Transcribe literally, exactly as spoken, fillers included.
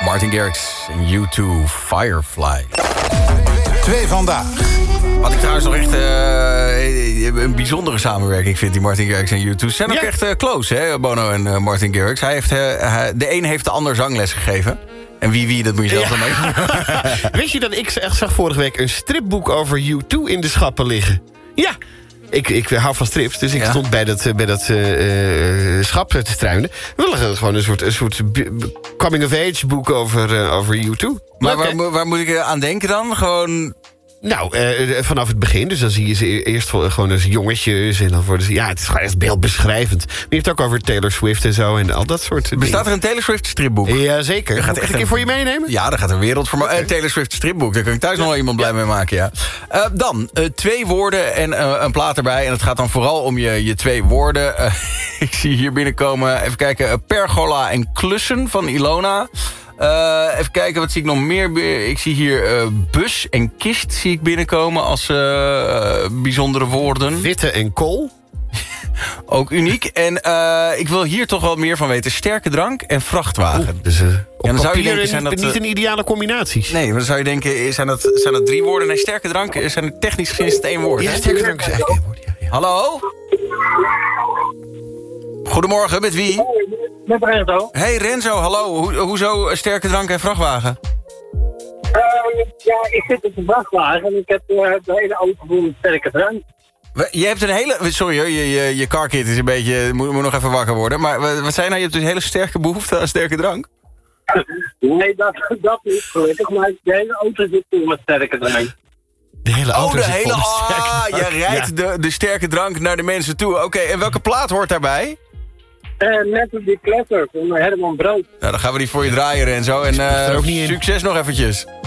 Martin Garrix en U twee Firefly. Twee vandaag. Wat ik trouwens nog echt uh, een bijzondere samenwerking vind, die Martin Garrix en U twee. Ze zijn ook ja. echt uh, close, hè, Bono en uh, Martin Garrix. Hij heeft, uh, hij, de een heeft de ander zangles gegeven. En wie wie, dat moet je zelf dan ja. mee. Weet je dat ik zag vorige week een stripboek over U twee in de schappen liggen? Ja. Ik, ik hou van strips, dus ik ja. stond bij dat, bij dat uh, uh, schap te struinen. We willen gewoon een soort, een soort coming-of-age boek over, uh, over U twee. Maar waar, waar, waar moet ik aan denken dan? Gewoon... Nou, uh, vanaf het begin. Dus dan zie je ze eerst gewoon als jongetjes. En dan worden ze... Ja, het is gewoon echt beeldbeschrijvend. Maar je hebt het ook over Taylor Swift en zo. En al dat soort dingen. Bestaat er een Taylor Swift stripboek? Jazeker. Gaat echt een keer voor je meenemen? Ja, daar gaat een wereld voor me. Okay. Uh, Taylor Swift stripboek. Daar kan ik thuis ja. nog wel iemand blij ja. mee maken, ja. Uh, dan, uh, twee woorden en uh, een plaat erbij. En het gaat dan vooral om je, je twee woorden. Uh, ik zie hier binnenkomen... Even kijken. Uh, pergola en klussen van Ilona. Uh, even kijken, wat zie ik nog meer? Ik zie hier uh, bus en kist zie ik binnenkomen als uh, uh, bijzondere woorden. Witte en kool. Ook uniek. En uh, ik wil hier toch wel meer van weten. Sterke drank en vrachtwagen. Oeh, dus, uh, op ja, dan zou je denken, zijn dat niet een ideale combinaties. Nee, maar dan zou je denken, zijn dat, zijn dat drie woorden? Nee, sterke drank zijn het technisch gezien is het één woord. Ja, sterke drank is eigenlijk één woord. Ja, ja. Hallo? Goedemorgen, met wie? Met Renzo. Hey Renzo, hallo. Ho hoezo sterke drank en vrachtwagen? Uh, ja, ik zit op de vrachtwagen en ik heb uh, de hele auto vol met sterke drank. Je hebt een hele... Sorry hoor, je, je, je carkit is een beetje... Moet, moet nog even wakker worden. Maar wat zei nou? Je hebt een hele sterke behoefte aan sterke drank? Nee, dat, dat niet gelukkig. Maar de hele auto zit vol met sterke drank. De hele auto oh, de zit hele... vol met sterke ah, drank. je rijdt ja. de, de sterke drank naar de mensen toe. Oké, okay, en welke plaat hoort daarbij? Uh, net op die kletter van Herman Brood. Nou, dan gaan we die voor je draaien en zo. En uh, succes nog eventjes.